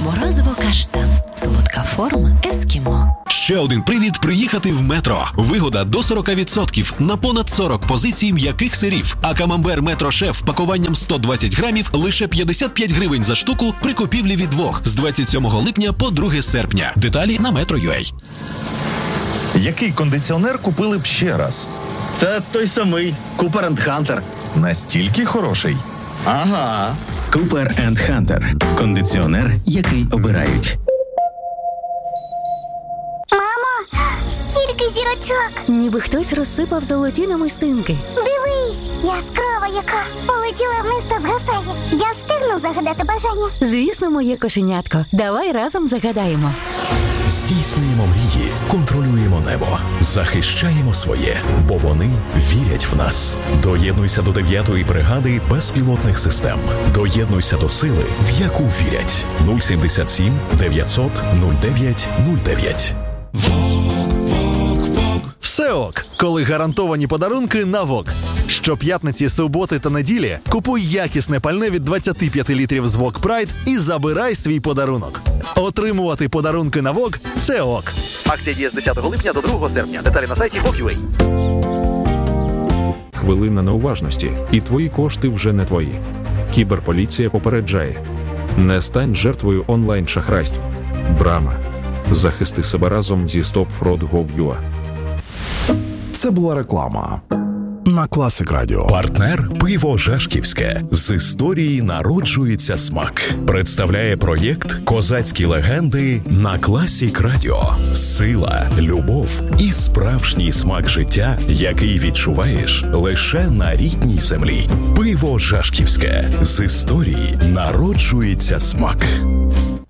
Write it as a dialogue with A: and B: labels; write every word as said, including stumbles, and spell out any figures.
A: Морозиво каштан. Солодка форма ескімо.
B: Ще один привід приїхати в Метро. Вигода до сорок відсотків на понад сорок позицій м'яких сирів. А камамбер Метро Шеф пакуванням сто двадцять грамів лише п'ятдесят п'ять гривень за штуку при купівлі від двох з двадцять сьомого липня по друге серпня. Деталі на метро крапка ю а.
C: Який кондиціонер купили б ще раз?
D: Та той самий Cooper енд Hunter.
C: Настільки хороший?
D: Ага.
E: Cooper енд Hunter. Кондиціонер, який обирають.
F: Мамо, стільки зірочок.
G: Ніби хтось розсипав золоті намистинки.
F: Дивись, яскрава яка. Полетіла вниз та згасає. Я встигну загадати бажання.
G: Звісно, моє кошенятко. Давай разом загадаємо.
H: Здійснюємо мрії, контролюємо небо, захищаємо своє, бо вони вірять в нас. Доєднуйся до дев'ятої бригади безпілотних систем. Доєднуйся до сили, в яку вірять. нуль сімдесят сім дев'ятсот нуль дев'ять нуль дев'ять.
I: Все ок, коли гарантовані подарунки на ВОК. Щоп'ятниці, суботи та неділі купуй якісне пальне від двадцять п'ять літрів з ВОК Прайд і забирай свій подарунок. Отримувати подарунки на ВОК – це ок.
J: Акція діє з десятого липня до другого серпня. Деталі на сайті вок крапка ю а.
K: Хвилина неуважності, і твої кошти вже не твої. Кіберполіція попереджає. Не стань жертвою онлайн-шахрайств. Брама. Захисти себе разом зі стоп фрод крапка гов крапка ю а.
L: Це була реклама на Класик Радіо.
H: Партнер «Пиво Жашківське». З історії народжується смак. Представляє проєкт «Козацькі легенди» на Класик Радіо. Сила, любов і справжній смак життя, який відчуваєш лише на рідній землі. «Пиво Жашківське». З історії народжується смак.